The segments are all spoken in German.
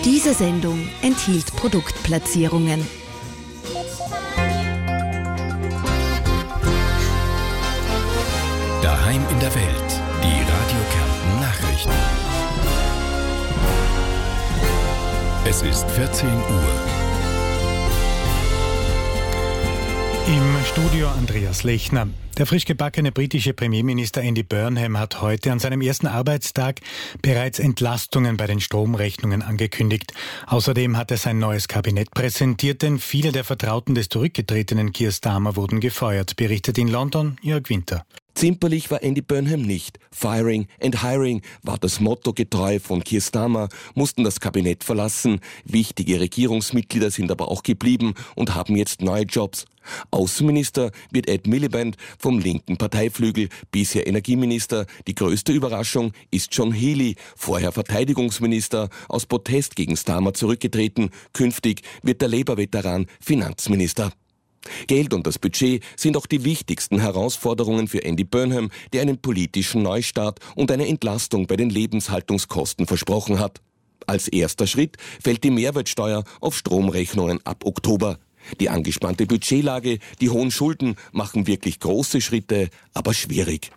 Diese Sendung enthielt Produktplatzierungen. Daheim in der Welt, die Radio Kärnten Nachrichten. Es ist 14 Uhr. Im Studio Andreas Lechner. Der frisch gebackene britische Premierminister Andy Burnham hat heute an seinem ersten Arbeitstag bereits Entlastungen bei den Stromrechnungen angekündigt. Außerdem hat er sein neues Kabinett präsentiert, denn viele der Vertrauten des zurückgetretenen Keir Starmer wurden gefeuert, berichtet in London Jörg Winter. Zimperlich war Andy Burnham nicht. Firing and hiring war das Motto. Getreu von Keir Starmer mussten das Kabinett verlassen. Wichtige Regierungsmitglieder sind aber auch geblieben und haben jetzt neue Jobs. Außenminister wird Ed Miliband vom linken Parteiflügel, bisher Energieminister. Die größte Überraschung ist John Healey, vorher Verteidigungsminister, aus Protest gegen Starmer zurückgetreten. Künftig wird der Labour-Veteran Finanzminister. Geld und das Budget sind auch die wichtigsten Herausforderungen für Andy Burnham, der einen politischen Neustart und eine Entlastung bei den Lebenshaltungskosten versprochen hat. Als erster Schritt fällt die Mehrwertsteuer auf Stromrechnungen ab Oktober. Die angespannte Budgetlage, die hohen Schulden machen wirklich große Schritte, aber schwierig.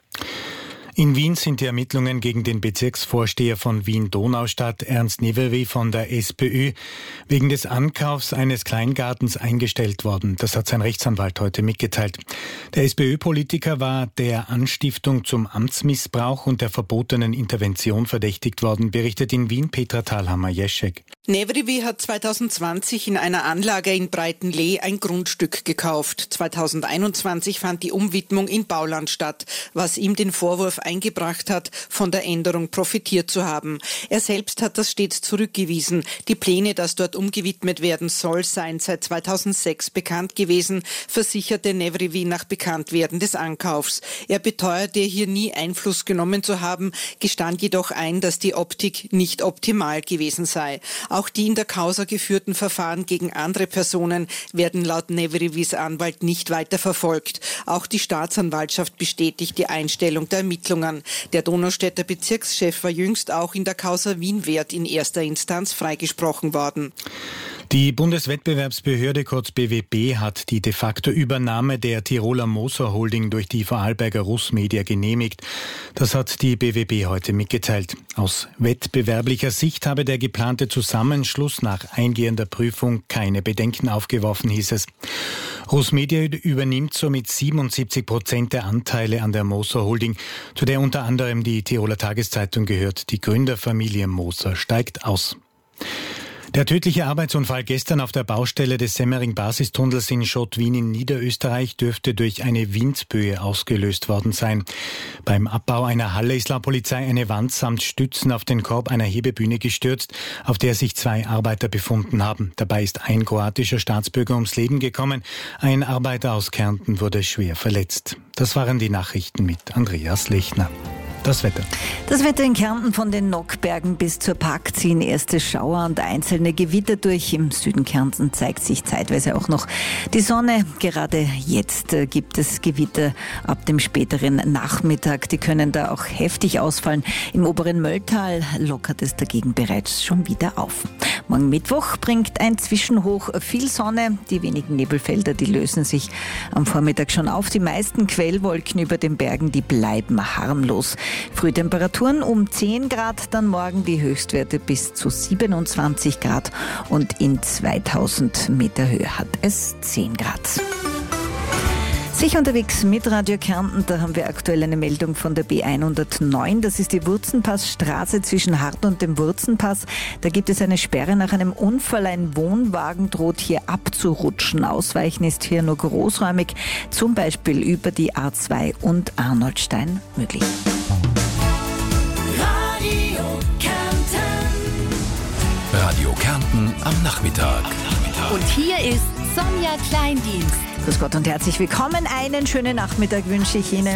In Wien sind die Ermittlungen gegen den Bezirksvorsteher von Wien-Donaustadt, Ernst Nevery von der SPÖ, wegen des Ankaufs eines Kleingartens eingestellt worden. Das hat sein Rechtsanwalt heute mitgeteilt. Der SPÖ-Politiker war der Anstiftung zum Amtsmissbrauch und der verbotenen Intervention verdächtigt worden, berichtet in Wien Petra Thalhammer-Jeschek. Nevery hat 2020 in einer Anlage in Breitenlee ein Grundstück gekauft. 2021 fand die Umwidmung in Bauland statt, was ihm den Vorwurf eingebracht hat, von der Änderung profitiert zu haben. Er selbst hat das stets zurückgewiesen. Die Pläne, dass dort umgewidmet werden soll, seien seit 2006 bekannt gewesen, versicherte Nevery nach Bekanntwerden des Ankaufs. Er beteuerte, hier nie Einfluss genommen zu haben, gestand jedoch ein, dass die Optik nicht optimal gewesen sei. Auch die in der Causa geführten Verfahren gegen andere Personen werden laut Neverys Anwalt nicht weiter verfolgt. Auch die Staatsanwaltschaft bestätigt die Einstellung der Ermittlungen. Der Donaustädter Bezirkschef war jüngst auch in der Causa Wienwert in erster Instanz freigesprochen worden. Die Bundeswettbewerbsbehörde, kurz BWB, hat die de facto Übernahme der Tiroler Moser Holding durch die Vorarlberger Russmedia genehmigt. Das hat die BWB heute mitgeteilt. Aus wettbewerblicher Sicht habe der geplante Zusammenschluss nach eingehender Prüfung keine Bedenken aufgeworfen, hieß es. Russmedia übernimmt somit 77% der Anteile an der Moser Holding, zu der unter anderem die Tiroler Tageszeitung gehört. Die Gründerfamilie Moser steigt aus. Der tödliche Arbeitsunfall gestern auf der Baustelle des Semmering-Basistunnels in Schott-Wien in Niederösterreich dürfte durch eine Windböe ausgelöst worden sein. Beim Abbau einer Halle ist laut Polizei eine Wand samt Stützen auf den Korb einer Hebebühne gestürzt, auf der sich 2 Arbeiter befunden haben. Dabei ist ein kroatischer Staatsbürger ums Leben gekommen. Ein Arbeiter aus Kärnten wurde schwer verletzt. Das waren die Nachrichten mit Andreas Lechner. Das Wetter. Das Wetter in Kärnten von den Nockbergen bis zur Pag ziehen erste Schauer und einzelne Gewitter durch. Im Süden Kärnten zeigt sich zeitweise auch noch die Sonne. Gerade jetzt gibt es Gewitter ab dem späteren Nachmittag. Die können da auch heftig ausfallen. Im oberen Mölltal lockert es dagegen bereits schon wieder auf. Morgen Mittwoch bringt ein Zwischenhoch viel Sonne. Die wenigen Nebelfelder, die lösen sich am Vormittag schon auf. Die meisten Quellwolken über den Bergen, die bleiben harmlos. Frühtemperaturen um 10 Grad, dann morgen die Höchstwerte bis zu 27 Grad und in 2000 Meter Höhe hat es 10 Grad. Sicher unterwegs mit Radio Kärnten, da haben wir aktuell eine Meldung von der B109. Das ist die Wurzenpassstraße zwischen Hart und dem Wurzenpass. Da gibt es eine Sperre nach einem Unfall. Ein Wohnwagen droht hier abzurutschen. Ausweichen ist hier nur großräumig, zum Beispiel über die A2 und Arnoldstein möglich. Radio Kärnten am Nachmittag. Und hier ist Sonja Kleindienst. Grüß Gott und herzlich willkommen. Einen schönen Nachmittag wünsche ich Ihnen.